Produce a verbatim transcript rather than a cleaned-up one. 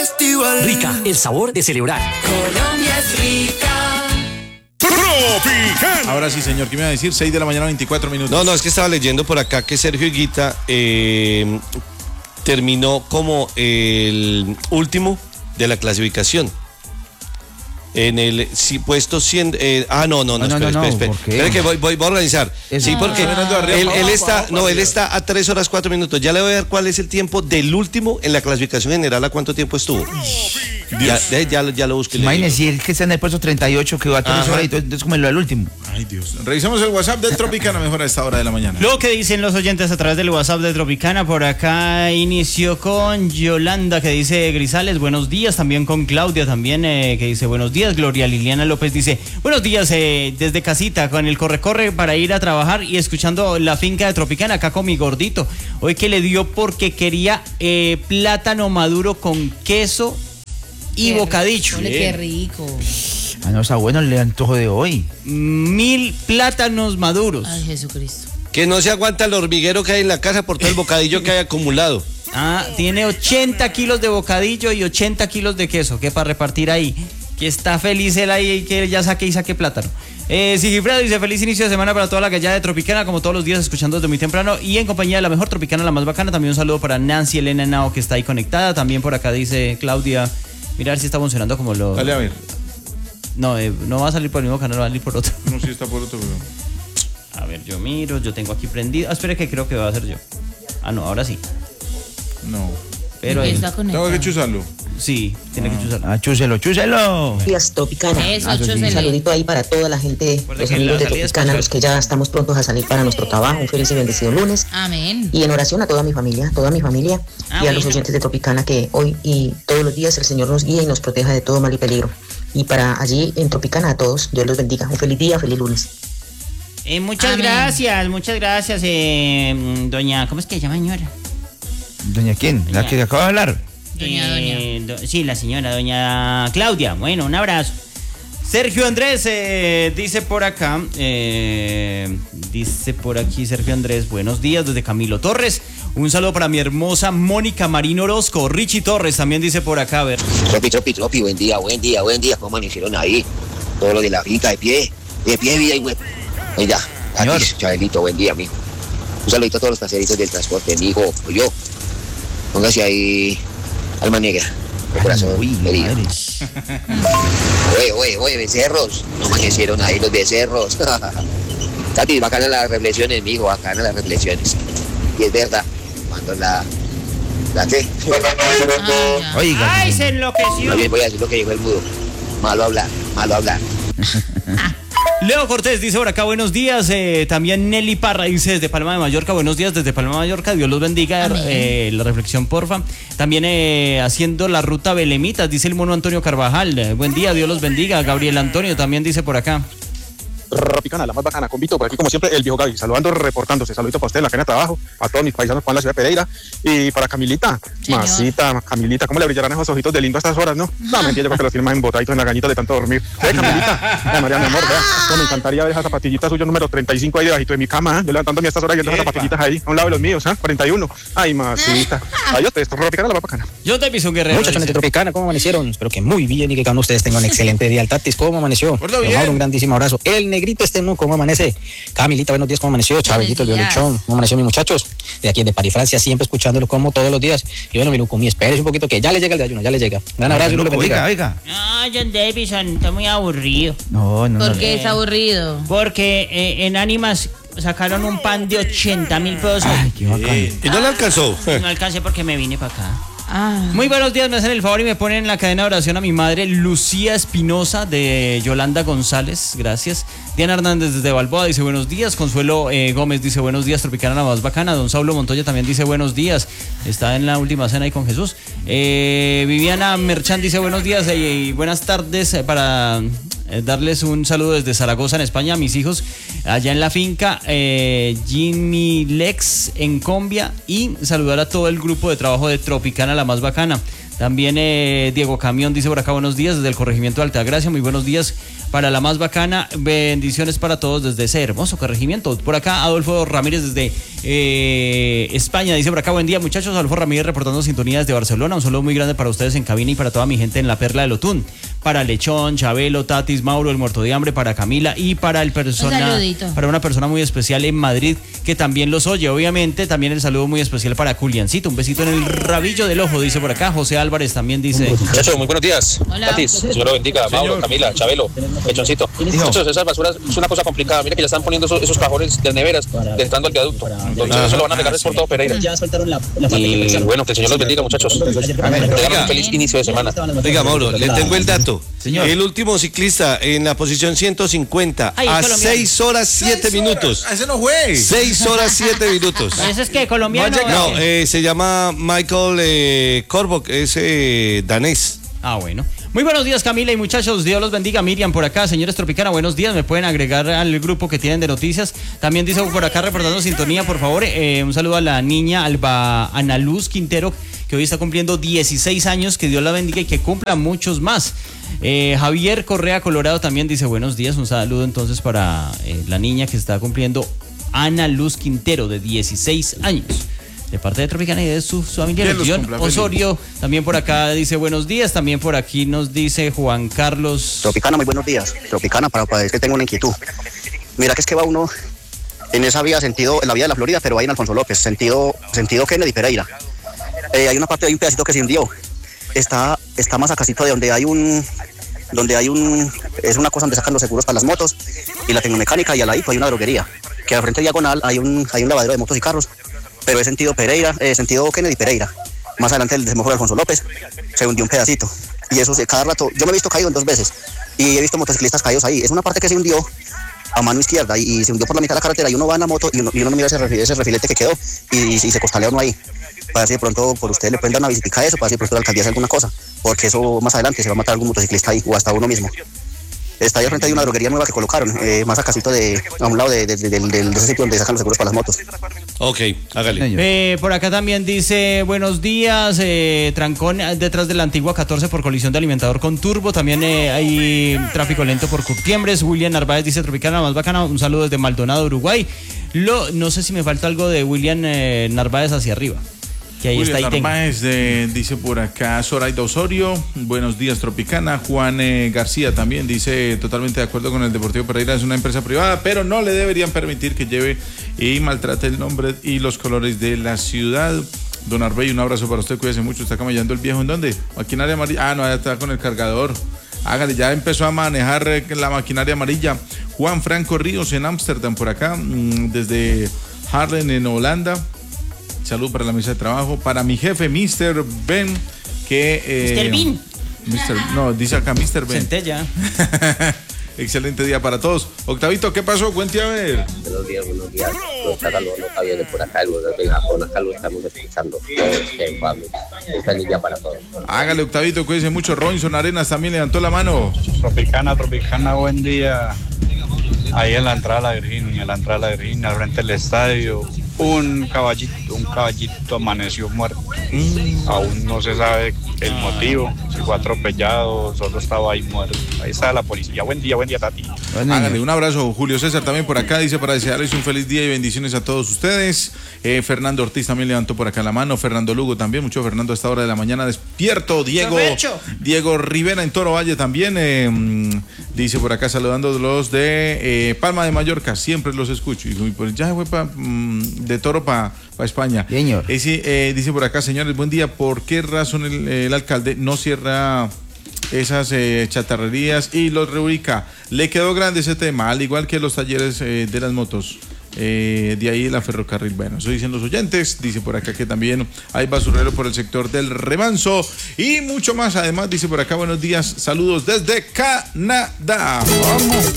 festival. Rica, el sabor de celebrar. Colombia es rica. Tropical. Ahora sí, señor, ¿qué me iba a decir? seis de la mañana, veinticuatro minutos. No, no, es que estaba leyendo por acá que Sergio Higuita eh, terminó como el último de la clasificación. En el sí, puesto cien. Eh, ah, no, no, no, no, espera, no, no, espera, ¿por espera. qué? Espera que voy, voy, voy a organizar. Es- Sí, porque Ah. él, él está, no, él está a tres horas cuatro minutos. Ya le voy a ver cuál es el tiempo del último en la clasificación general, a cuánto tiempo estuvo. Ya, ya, ya, ya lo busqué. Imagínese, si él que está en el puesto treinta y ocho, que va a tres Ajá. horas y todo, entonces como lo del último. Ay, Dios. Revisamos el WhatsApp de Tropicana mejor a esta hora de la mañana. Lo que dicen los oyentes a través del WhatsApp de Tropicana, por acá inició con Yolanda, que dice Grisales, buenos días, también con Claudia, también eh, que dice buenos días, Gloria Liliana López dice, buenos días eh, desde casita, con el corre-corre para ir a trabajar y escuchando la finca de Tropicana, acá con mi gordito, hoy que le dio porque quería eh, plátano maduro con queso y Qué bocadillo. rico, qué rico. Ah, no, está bueno el antojo de hoy. Mil plátanos maduros. Ay, Jesucristo. Que no se aguanta el hormiguero que hay en la casa por todo el bocadillo que hay acumulado. Ah, tiene ochenta kilos de bocadillo y ochenta kilos de queso, que para repartir ahí. Que está feliz él ahí, que ya saque y saque plátano. Eh, Sigifredo dice, feliz inicio de semana para toda la gallada de Tropicana, como todos los días, escuchando desde muy temprano. Y en compañía de la mejor Tropicana, la más bacana. También un saludo para Nancy Elena Nao, que está ahí conectada. También por acá dice Claudia, mirar si está funcionando como lo... Dale a ver. No, eh, no va a salir por el mismo canal, va a salir por otro. No, sí está por otro programa. A ver, yo miro, yo tengo aquí prendido. Ah, espere que creo que va a ser yo. Ah, no, ahora sí. No. Pero ahí... Está conectado. Tengo que chuzarlo. Sí, tiene que chuzar. Ah, chúselo, chúselo. Días Tropicana. Eso, Ah, eso sí. Un chúsele. saludito ahí para toda la gente, Recuerde los que amigos la de salida es Tropicana, puntual. los que ya estamos prontos a salir para nuestro trabajo. Un feliz y bendecido lunes. Amén. Y en oración a toda mi familia, toda mi familia Ah, y a los bueno. oyentes de Tropicana, que hoy y todos los días el Señor nos guíe y nos proteja de todo mal y peligro. Y para allí en Tropicana a todos, Dios los bendiga. Un feliz día, feliz lunes. Eh, muchas Amén. gracias, muchas gracias, eh, doña, ¿cómo es que se llama, señora? ¿Doña quién? ¿La Doña- que acaba de hablar? Doña, Eh, do- sí, la señora, doña Claudia. Bueno, un abrazo. Sergio Andrés eh, dice por acá, eh, dice por aquí Sergio Andrés, buenos días desde Camilo Torres. Un saludo para mi hermosa Mónica Marín Orozco. Richie Torres también dice por acá, a ver. Tropi, tropi, tropi, buen día, buen día, buen día. ¿Cómo amanecieron ahí? Todo lo de la finca de pie, de pie, vida y web. Venga, Señor. aquí, Chabelito, buen día, mijo. Un saludito a todos los parceritos del transporte, mijo, o yo. Póngase ahí, alma negra, de corazón Uy, herido. madre. Oye, oye, oye, becerros. No amanecieron ahí los becerros. Tati, bacanas las reflexiones, mijo, bacanas las reflexiones. Y es verdad, cuando la... ¿La qué? Ah, ya. Oiga. ¡Ay, se enloqueció! Más bien voy a decir lo que dijo el mudo. Malo hablar, malo hablar. Leo Cortés dice por acá, buenos días. Eh, también Nelly Parra dice desde Palma de Mallorca, buenos días desde Palma de Mallorca. Dios los bendiga. Amén. Eh, la reflexión, porfa. También eh, haciendo la ruta Belemitas, dice el mono Antonio Carvajal. Eh, buen día, Dios los bendiga. Gabriel Antonio también dice por acá. Tropicana, la más bacana, con Vito, por aquí como siempre, el viejo Gaby, saludando, reportándose, saludito para usted en la cadena de trabajo, a todos mis paisanos para la ciudad de Pereira, y para Camilita, Señor. masita, Camilita, ¿cómo le brillarán esos ojitos de lindo a estas horas, no? No, mentira, yo creo que los tiene más embotaditos en la gañita de tanto dormir. Eh, Camilita, Ay, María, mi amor, vea, no, me encantaría ver esa zapatillita suya número treinta y cinco ahí debajito de mi cama, ¿eh? Yo levantándome a estas horas y viendo esas zapatillitas ahí, a un lado de los míos, ¿eh? cuarenta y uno, ay, masita, ay, usted, esto Tropicana, la más bacana. Yo te piso un guerrero. Muchachones de dice. Tropicana, ¿cómo amanecieron? Espero que muy bien y que cada uno de ustedes tenga un excelente día. El Tatis, ¿cómo amaneció? Hola, Don bien. Mauro, un grandísimo abrazo. El negrito este, ¿no? ¿Cómo amanece? Camilita, buenos días, ¿cómo amaneció? Chabelito, el días. violichón, ¿cómo amaneció, mis muchachos? De aquí de París, Francia, siempre escuchándolo como todos los días. Y bueno, mi Lucumí, espérese un poquito que ya le llega el desayuno, ya le llega. Gran abrazo y Dios lo bendiga. Oiga, oiga. Ah, John Davison, está muy aburrido. No, no, no. ¿Por qué es aburrido? Porque eh, en Ánimas sacaron un pan de ochenta mil pesos. Ay, qué bacano. Y no le alcanzó. No alcancé porque me vine para acá. Ah. Muy buenos días, me hacen el favor y me ponen en la cadena de oración a mi madre Lucía Espinosa de Yolanda González, gracias. Diana Hernández desde Balboa dice buenos días. Consuelo eh, Gómez dice buenos días, Tropicana la más bacana. Don Saulo Montoya también dice buenos días, está en la última cena ahí con Jesús. eh, Viviana Merchán dice buenos días eh, y buenas tardes eh, para eh, darles un saludo desde Zaragoza en España a mis hijos allá en la finca, eh, Jimmy Lex en Combia, y saludar a todo el grupo de trabajo de Tropicana la más bacana. También eh, Diego Camión dice por acá, buenos días desde el corregimiento de Altagracia, muy buenos días para la más bacana, bendiciones para todos desde ese hermoso corregimiento. Por acá Adolfo Ramírez desde eh, España dice por acá, buen día muchachos, Adolfo Ramírez reportando sintonía desde Barcelona, un saludo muy grande para ustedes en cabina y para toda mi gente en la Perla del Otún, para Lechón, Chabelo, Tatis, Mauro, el muerto de hambre, para Camila y para el persona, Un saludito. para una persona muy especial en Madrid que también los oye, obviamente, también el saludo muy especial para Juliancito, un besito en el rabillo del ojo, dice por acá, José Álvarez también dice. Muchachos, muy buenos días. Hola. Tatis, Señor lo bendiga, Mauro, Camila, Chabelo, Lechoncito. Muchachos, esas basuras es una cosa complicada. Mira que ya están poniendo esos, esos cajones de neveras de entrando al viaducto. Entonces eso lo van a regar por todo Pereira. Y bueno, que el Señor los bendiga, muchachos. Tengan un feliz inicio de semana. Oiga, Mauro, le tengo el dato. Señor. El último ciclista en la posición ciento cincuenta Ay, a colombiano. seis horas siete minutos. Ese no fue. seis horas siete minutos. ¿Ese es que colombiano? No, eh, se llama Michael eh, Korbok, es eh, danés. Ah, bueno. Muy buenos días, Camila y muchachos. Dios los bendiga. Miriam por acá. Señores Tropicana, buenos días. Me pueden agregar al grupo que tienen de noticias. También dice por acá, reportando sintonía, por favor. Eh, un saludo a la niña Alba Ana Luz Quintero, que hoy está cumpliendo dieciséis años. Que Dios la bendiga y que cumpla muchos más. Eh, Javier Correa Colorado también dice buenos días. Un saludo entonces para eh, la niña que está cumpliendo, Ana Luz Quintero, de dieciséis años. De parte de Tropicana y de su, su familia, ¿Quién los John cumpla, Osorio, también por acá dice buenos días, también por aquí nos dice Juan Carlos. Tropicana, muy buenos días. Tropicana, para, para decir que tengo una inquietud. Mira que es que va uno en esa vía sentido, en la vía de la Florida, pero ahí en Alfonso López, sentido, sentido Kennedy Pereira. Eh, hay una parte, hay un pedacito que se hundió. Está, está más acasito de donde hay un, donde hay un, es una cosa donde sacan los seguros para las motos y la tecnomecánica, y al ladito hay una droguería. Que al frente diagonal hay un, hay un lavadero de motos y carros. Pero es sentido Pereira, eh, sentido Kennedy Pereira. Más adelante el semáforo de Alfonso López se hundió un pedacito. Y eso se, cada rato, yo me he visto caído en dos veces. Y he visto motociclistas caídos ahí. Es una parte que se hundió a mano izquierda y, y se hundió por la mitad de la carretera. Y uno va en la moto y uno, y uno no mira ese, refil, ese refilete que quedó y, y, y se costalea uno ahí. Para ver si de pronto por ustedes le pueden dar una visitica a eso, para ver si de pronto la alcaldía hace alguna cosa. Porque eso más adelante se va a matar algún motociclista ahí o hasta uno mismo. Está ahí al frente de una droguería nueva que colocaron, eh, más acasito de, a un lado de, de, de, de, de, de ese sitio donde sacan los seguros para las motos. Ok, hágale. Eh, por acá también dice buenos días, eh, trancón detrás de la antigua catorce por colisión de alimentador con turbo. También eh, hay tráfico lento por Curtiembres. William Narváez dice Tropicana, la más bacana. Un saludo desde Maldonado, Uruguay. Lo, no sé si me falta algo de William eh, Narváez hacia arriba. Que ahí William está Narváez, eh, dice por acá Zoraida Osorio, buenos días Tropicana. Juan eh, García también dice totalmente de acuerdo con el Deportivo Pereira, es una empresa privada, pero no le deberían permitir que lleve y maltrate el nombre y los colores de la ciudad. Don Arbey, un abrazo para usted, cuídese mucho, está camellando el viejo, ¿en dónde? Maquinaria amarilla, ah no, ya está con el cargador. Hágale, ya empezó a manejar eh, la maquinaria amarilla. Juan Franco Ríos en Ámsterdam por acá, mmm, desde Haarlem en Holanda. Salud para la mesa de trabajo. Para mi jefe, mister Ben, que... Eh, mister Bean. mister No, dice acá mister Ben. Centella. Excelente día para todos. Octavito, ¿qué pasó? Cuente a ver. Buenos días, buenos días. Los sácalos no está bien por acá, los de Japón, acá lo estamos escuchando. Un feliz día para todos. Hágale, Octavito, cuídense mucho. Robinson Arenas también levantó la mano. Tropicana, Tropicana, buen día. Ahí en la entrada de la Virginia, en la entrada de la Virginia, al frente del estadio, un caballito, un caballito amaneció muerto. Mm. Aún no se sabe el motivo, si fue atropellado, solo estaba ahí muerto. Ahí está la policía. Buen día, buen día, Tati. Hágale, un abrazo. Julio César también por acá dice para desearles un feliz día y bendiciones a todos ustedes. Eh, Fernando Ortiz también levantó por acá la mano. Fernando Lugo también, mucho Fernando a esta hora de la mañana despierto. Diego, Diego Rivera en Toro Valle también eh, dice por acá saludando los de eh, Palma de Mallorca, siempre los escucho. Y pues ya fue pa, mm, de Toro para pa España. Señor. Eh, sí, eh, dice por acá, señores, buen día. ¿Por qué razón el, el alcalde no cierra esas eh, chatarrerías y los reubica? Le quedó grande ese tema, al igual que los talleres eh, de las motos. Eh, de ahí la ferrocarril. Bueno, eso dicen los oyentes. Dice por acá que también hay basurero por el sector del Remanso y mucho más. Además, dice por acá, buenos días, saludos desde Canadá. Vamos.